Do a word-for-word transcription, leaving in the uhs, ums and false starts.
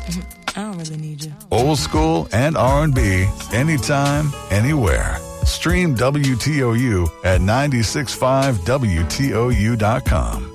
I don't really need you. Old school and R and B, anytime, anywhere. Stream W T O U at nine six five W T O U dot com.